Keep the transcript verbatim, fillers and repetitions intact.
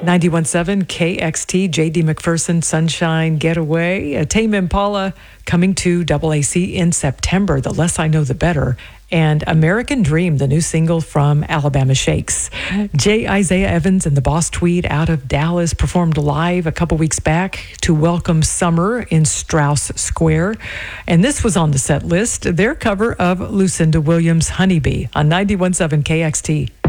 ninety-one point seven K X T, J D McPherson, Sunshine Getaway. Uh, Tame Impala coming to double A C in September. The less I know, the better. And American Dream, the new single from Alabama Shakes. J. Isaiah Evans and the Boss Tweed out of Dallas performed live a couple weeks back to welcome summer in Strauss Square. And this was on the set list, their cover of Lucinda Williams' Honeybee on ninety-one point seven K X T.